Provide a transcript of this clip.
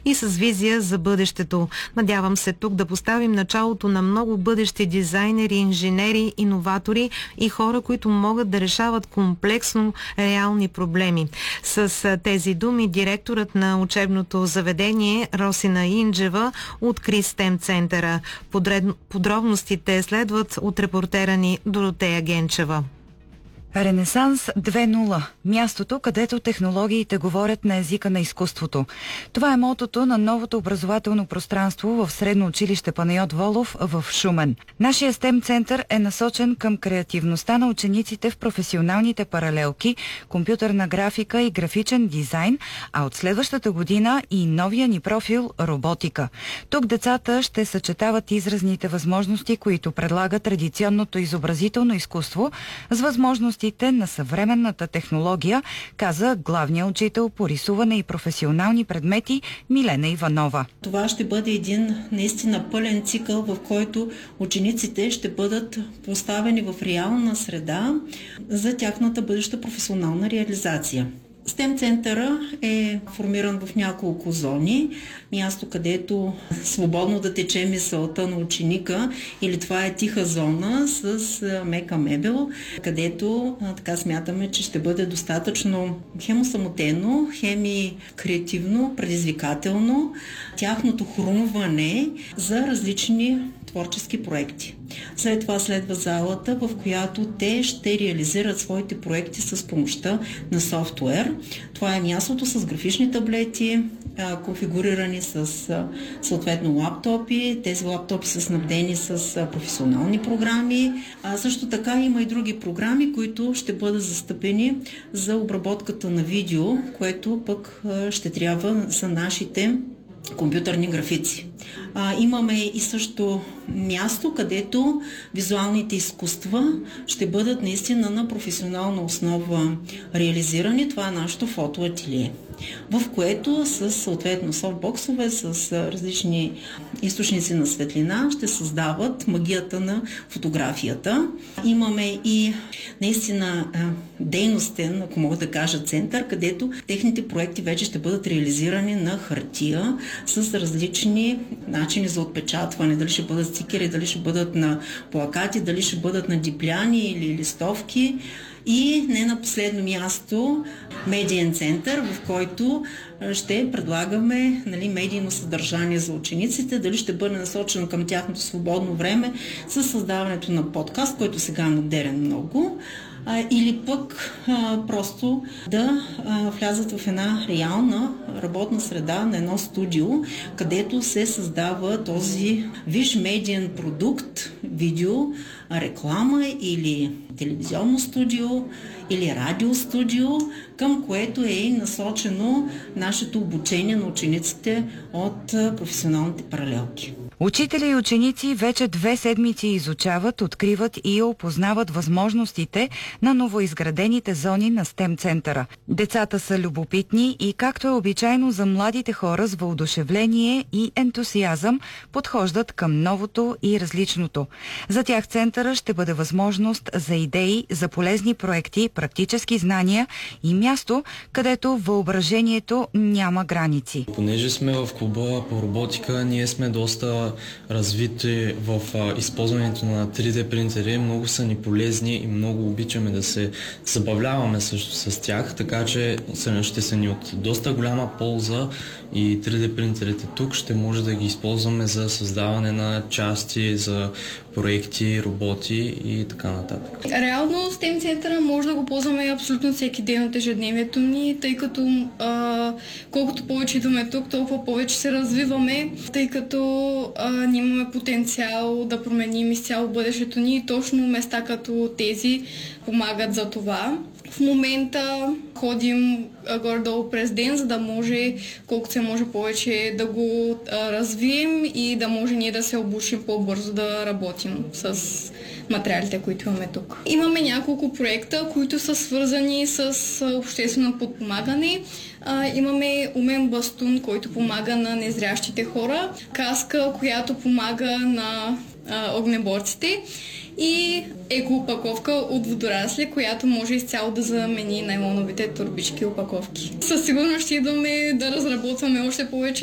и с визия за бъдещето. Надявам се тук да поставим началото на много бъдещи дизайнери, инженери, иноватори и хора, които могат да решават комплексно реални проблеми. С тези думи директорът на учебното заведение Росина Инджева откри STEM центъра. Подробностите следват от репортера ни Доротея Генчева. Ренесанс 2.0 – мястото, където технологиите говорят на езика на изкуството. Това е мотото на новото образователно пространство в Средно училище Панайот Волов в Шумен. Нашия STEM център е насочен към креативността на учениците в професионалните паралелки, компютърна графика и графичен дизайн, а от следващата година и новия ни профил – роботика. Тук децата ще съчетават изразните възможности, които предлага традиционното изобразително изкуство, с възможности на съвременната технология, каза главният учител по рисуване и професионални предмети Милена Иванова. Това ще бъде един наистина пълен цикъл, в който учениците ще бъдат поставени в реална среда за тяхната бъдеща професионална реализация. STEM центъра е формиран в няколко зони. Място, където свободно да тече мисълта на ученика, или това е тиха зона с мека мебел, където така смятаме, че ще бъде достатъчно хем осамотено, хем и креативно, предизвикателно тяхното хрумване за различни творчески проекти. След това следва залата, в която те ще реализират своите проекти с помощта на софтуер. Това е мястото с графични таблети, конфигурирани с съответно лаптопи. Тези лаптопи са снабдени с професионални програми. Също така има и други програми, които ще бъдат застъпени за обработката на видео, което пък ще трябва за нашите компютърни графици. Имаме и също място, където визуалните изкуства ще бъдат наистина на професионална основа реализирани. Това е нашето фотоателие, в което с съответно софтбоксове, с различни източници на светлина ще създават магията на фотографията. Имаме и наистина дейностен, ако мога да кажа, център, където техните проекти вече ще бъдат реализирани на хартия с различни начини за отпечатване. Дали ще бъдат стикери, дали ще бъдат на плакати, дали ще бъдат на дипляни или листовки. И не на последно място медиен център, в който ще предлагаме медийно съдържание за учениците, дали ще бъде насочено към тяхното свободно време с създаването на подкаст, който сега е модерен много, или пък просто да влязат в една реална работна среда на едно студио, където се създава този виж медиен продукт, видео, реклама или телевизионно студио или радиостудио, към което е и насочено нашето обучение на учениците от професионалните паралелки. Учители и ученици вече 2 седмици изучават, откриват и опознават възможностите на новоизградените зони на STEM центъра. Децата са любопитни и, както е обичайно за младите хора, с въодушевление и ентусиазъм подхождат към новото и различното. За тях центъра ще бъде възможност за идеи, за полезни проекти, практически знания и място, където въображението няма граници. Понеже сме в клуба по роботика, ние сме доста развити в използването на 3D принтери. Много са ни полезни и много обичаме да се забавляваме също с тях, така че ще са ни от доста голяма полза и 3D принтерите тук ще може да ги използваме за създаване на части, за проекти, роботи и така нататък. Реално STEM центъра може да го ползваме абсолютно всеки ден от ежедневието ни, тъй като колкото повече идваме тук, толкова повече се развиваме, тъй като ние имаме потенциал да променим изцяло бъдещето ни и точно места като тези помагат за това. В момента ходим горе-долу през ден, за да може колкото се може повече да го развием и да може ние да се обучим по-бързо да работим с материалите, които имаме тук. Имаме няколко проекта, които са свързани с обществено подпомагане. Имаме умен бастун, който помага на незрящите хора, каска, която помага на огнеборците и екоопаковка от водорасли, която може изцяло да замени найлоновите турбички опаковки. Със сигурност ще идваме да разработваме още повече